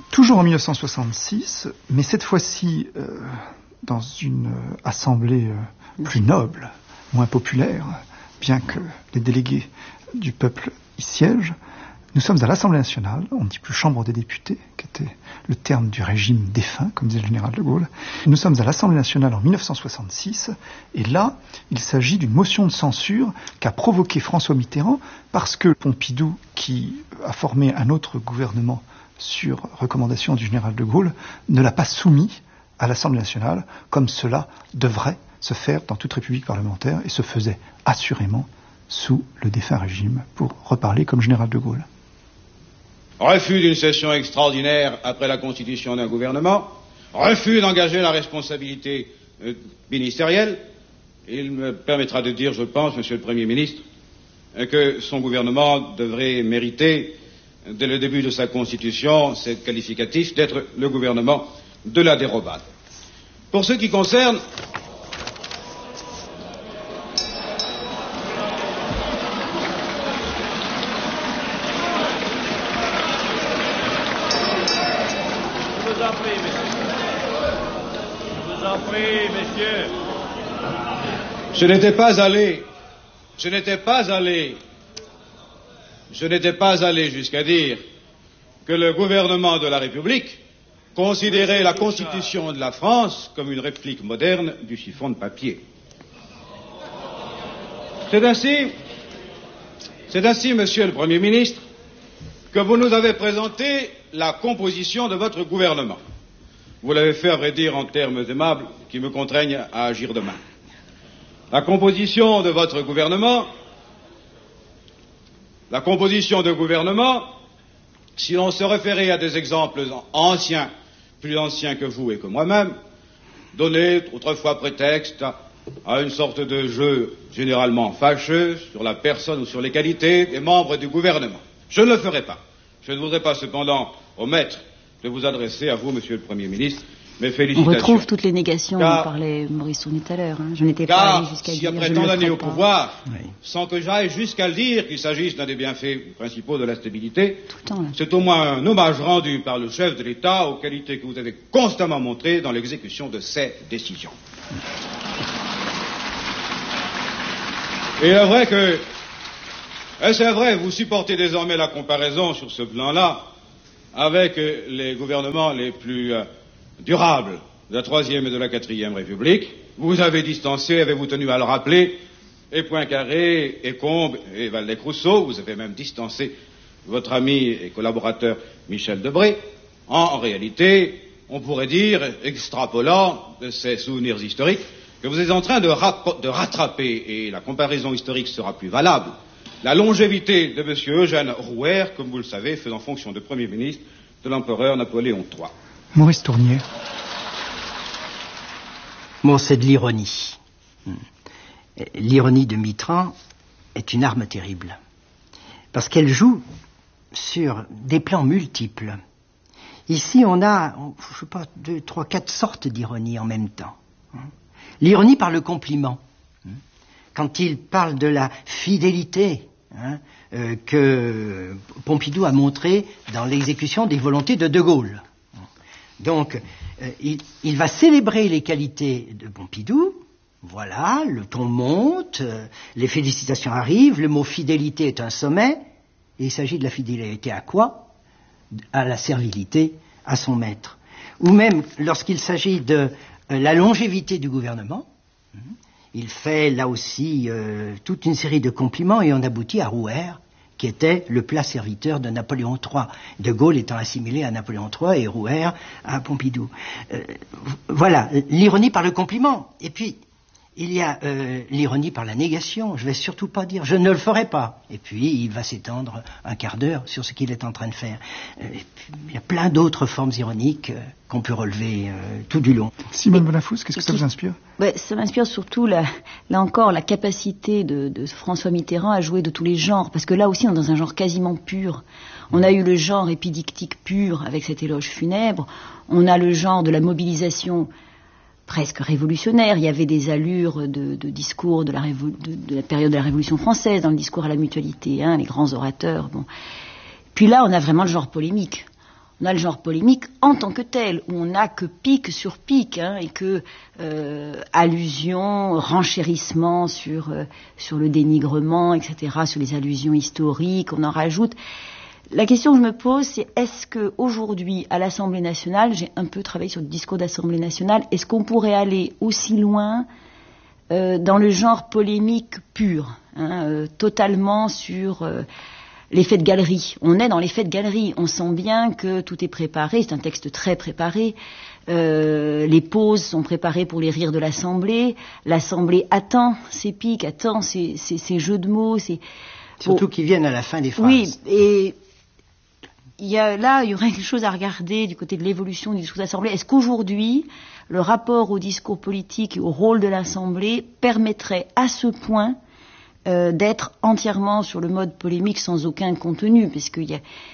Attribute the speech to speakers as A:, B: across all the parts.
A: Toujours en 1966, mais cette fois-ci dans une assemblée plus noble, moins populaire, bien que les délégués du peuple y siègent. Nous sommes à l'Assemblée nationale, on ne dit plus Chambre des députés, qui était le terme du régime défunt, comme disait le général de Gaulle. Nous sommes à l'Assemblée nationale en 1966, et là, il s'agit d'une motion de censure qu'a provoquée François Mitterrand, parce que Pompidou, qui a formé un autre gouvernement sur recommandation du général de Gaulle, ne l'a pas soumis à l'Assemblée nationale, comme cela devrait se faire dans toute république parlementaire, et se faisait assurément sous le défunt régime, pour reparler comme général de Gaulle.
B: Refus d'une session extraordinaire après la constitution d'un gouvernement, refus d'engager la responsabilité ministérielle. Il me permettra de dire, je pense, Monsieur le Premier ministre, que son gouvernement devrait mériter, dès le début de sa constitution, ce qualificatif d'être le gouvernement de la dérobade. Pour ce qui concerne Je n'étais pas allé jusqu'à dire que le gouvernement de la République considérait la Constitution de la France comme une réplique moderne du chiffon de papier. C'est ainsi, Monsieur le Premier ministre, que vous nous avez présenté la composition de votre gouvernement. Vous l'avez fait, à vrai dire, en termes aimables qui me contraignent à agir demain. La composition de votre gouvernement, si l'on se référait à des exemples anciens, plus anciens que vous et que moi-même, donnait autrefois prétexte à une sorte de jeu généralement fâcheux sur la personne ou sur les qualités des membres du gouvernement. Je ne le ferai pas. Je ne voudrais pas cependant omettre de vous adresser à vous, Monsieur le Premier ministre, mes félicitations.
C: On retrouve toutes les négations dont parlait Maurice Tournier tout à l'heure. Je n'étais pas allé jusqu'à dire...
B: Car si après tant d'années au pouvoir, sans que j'aille jusqu'à le dire qu'il s'agisse d'un des bienfaits principaux de la stabilité, c'est au moins un hommage rendu par le chef de l'État aux qualités que vous avez constamment montrées dans l'exécution de ses décisions. Et c'est vrai, vous supportez désormais la comparaison sur ce plan-là avec les gouvernements les plus durables de la Troisième et de la Quatrième République. Vous avez distancé, avez-vous tenu à le rappeler, et Poincaré, et Combes, et Waldeck-Rousseau. Vous avez même distancé votre ami et collaborateur Michel Debré. En réalité, on pourrait dire, extrapolant de ces souvenirs historiques, que vous êtes en train de rattraper, et la comparaison historique sera plus valable, la longévité de M. Eugène Rouher, comme vous le savez, faisant fonction de Premier ministre de l'empereur Napoléon III.
A: Maurice Tournier.
D: Bon, c'est de l'ironie. L'ironie de Mitterrand est une arme terrible, parce qu'elle joue sur des plans multiples. Ici, on a, je sais pas, 2, 3, 4 sortes d'ironie en même temps. L'ironie par le compliment. Quand il parle de la fidélité que Pompidou a montrée dans l'exécution des volontés de De Gaulle. Donc, il va célébrer les qualités de Pompidou. Voilà, le ton monte, les félicitations arrivent, le mot fidélité est un sommet, et il s'agit de la fidélité à quoi ? À la servilité à son maître. Ou même, lorsqu'il s'agit de la longévité du gouvernement, il fait là aussi toute une série de compliments et on aboutit à Rouher, qui était le plat serviteur de Napoléon III. De Gaulle étant assimilé à Napoléon III et Rouher à Pompidou. Voilà, l'ironie par le compliment. Et puis, il y a l'ironie par la négation. Je ne vais surtout pas dire « je ne le ferai pas ». Et puis, il va s'étendre un quart d'heure sur ce qu'il est en train de faire. Il y a plein d'autres formes ironiques qu'on peut relever tout du long.
A: Simone Bonafous, qu'est-ce que ça vous inspire ?
C: Ça m'inspire surtout, là encore, la capacité de François Mitterrand à jouer de tous les genres. Parce que là aussi, on est dans un genre quasiment pur. On a eu le genre épidictique pur avec cet éloge funèbre. On a le genre de la mobilisation presque révolutionnaire. Il y avait des allures de discours de la période de la Révolution française, dans le discours à la mutualité, les grands orateurs. Bon. Puis là, on a vraiment le genre polémique. on a le genre polémique en tant que tel, où on n'a que pique sur pique, et que allusions, renchérissement sur le dénigrement, etc., sur les allusions historiques, on en rajoute. La question que je me pose, c'est est-ce qu'aujourd'hui, à l'Assemblée nationale, j'ai un peu travaillé sur le discours d'Assemblée nationale, est-ce qu'on pourrait aller aussi loin dans le genre polémique pur, totalement sur l'effet de galerie. On est dans l'effet de galerie. On sent bien que tout est préparé. C'est un texte très préparé. Les pauses sont préparées pour les rires de l'Assemblée. L'Assemblée attend ses piques, attend ses jeux de mots.
D: Surtout qu'ils viennent à la fin des phrases.
C: Oui, et il y aurait quelque chose à regarder du côté de l'évolution du discours de l'Assemblée. Est-ce qu'aujourd'hui, le rapport au discours politique et au rôle de l'Assemblée permettrait à ce point d'être entièrement sur le mode polémique sans aucun contenu, parce que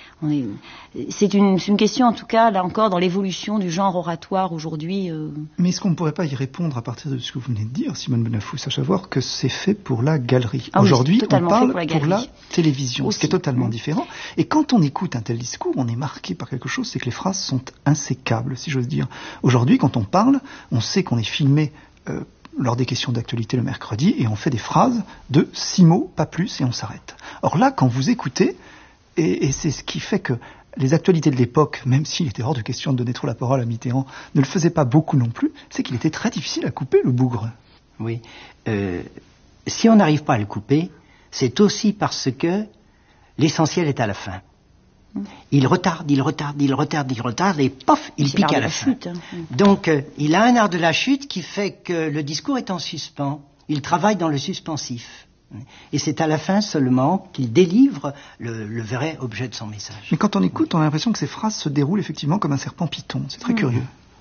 C: c'est une question, en tout cas, là encore, dans l'évolution du genre oratoire aujourd'hui.
A: Mais est-ce qu'on ne pourrait pas y répondre à partir de ce que vous venez de dire, Simone Benafous, à savoir que c'est fait pour la galerie. Aujourd'hui, on parle pour la télévision, ce qui est totalement différent. Et quand on écoute un tel discours, on est marqué par quelque chose, c'est que les phrases sont insécables, si j'ose dire. Aujourd'hui, quand on parle, on sait qu'on est filmé lors des questions d'actualité le mercredi, et on fait des phrases de 6 mots, pas plus, et on s'arrête. Or là, quand vous écoutez, et c'est ce qui fait que les actualités de l'époque, même s'il était hors de question de donner trop la parole à Mitterrand, ne le faisaient pas beaucoup non plus, c'est qu'il était très difficile à couper, le bougre.
D: Oui. Si on n'arrive pas à le couper, c'est aussi parce que l'essentiel est à la fin. Il retarde, et pof, il pique à la fin.
C: Chute,
D: Donc, il a un art de la chute qui fait que le discours est en suspens. Il travaille dans le suspensif. Et c'est à la fin seulement qu'il délivre le vrai objet de son message.
A: Mais quand on écoute, on a l'impression que ces phrases se déroulent effectivement comme un serpent python. C'est très curieux.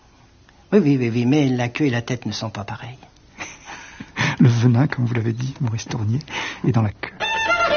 D: Oui, mais la queue et la tête ne sont pas pareilles.
A: Le venin, comme vous l'avez dit, Maurice Tournier, est dans la queue.